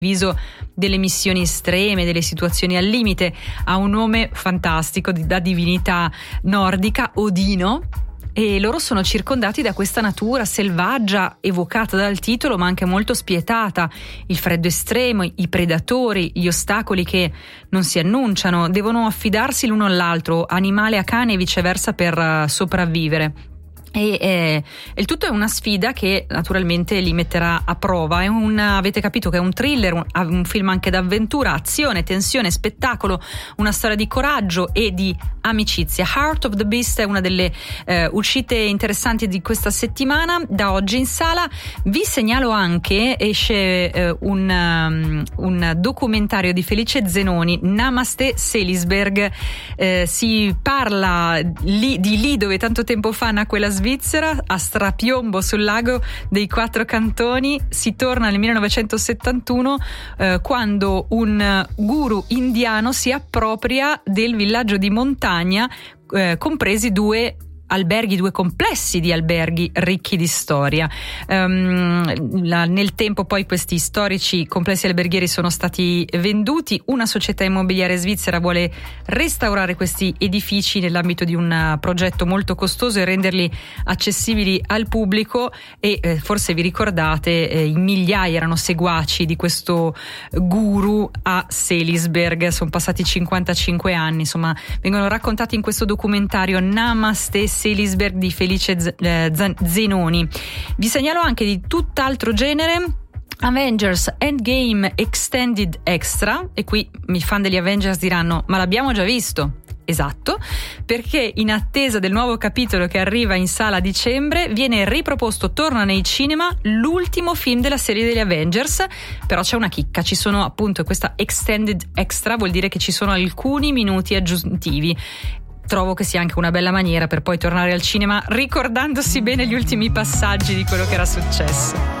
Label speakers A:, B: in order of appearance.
A: viso delle missioni estreme, delle situazioni al limite. Ha un nome fantastico da divinità nordica, Odino, e loro sono circondati da questa natura selvaggia evocata dal titolo, ma anche molto spietata. Il freddo estremo, i predatori, gli ostacoli che non si annunciano, devono affidarsi l'uno all'altro, animale a cane e viceversa, per sopravvivere. E il tutto è una sfida che naturalmente li metterà a prova. Avete capito che è un thriller, un film anche d'avventura, azione, tensione, spettacolo, una storia di coraggio e di amicizia. Heart of the Beast è una delle uscite interessanti di questa settimana, da oggi in sala. Vi segnalo anche, esce un documentario di Felice Zenoni, Namaste Seelisberg. Si parla di lì dove tanto tempo fa nacque la Svizzera, a strapiombo sul lago dei Quattro Cantoni. Si torna nel 1971 quando un guru indiano si appropria del villaggio di montagna, compresi due complessi di alberghi ricchi di storia. Nel tempo poi questi storici complessi alberghieri sono stati venduti. Una società immobiliare svizzera vuole restaurare questi edifici nell'ambito di un progetto molto costoso e renderli accessibili al pubblico, e forse vi ricordate, in migliaia erano seguaci di questo guru a Seelisberg. Sono passati 55 anni, insomma, vengono raccontati in questo documentario Namaste Seelisberg di Felice Zenoni. Vi segnalo anche di tutt'altro genere Avengers Endgame Extended Extra, e qui i fan degli Avengers diranno: ma l'abbiamo già visto. Esatto, perché in attesa del nuovo capitolo che arriva in sala a dicembre viene riproposto, torna nei cinema, l'ultimo film della serie degli Avengers. Però c'è una chicca, ci sono appunto questa Extended Extra, vuol dire che ci sono alcuni minuti aggiuntivi. Trovo che sia anche una bella maniera per poi tornare al cinema ricordandosi bene gli ultimi passaggi di quello che era successo.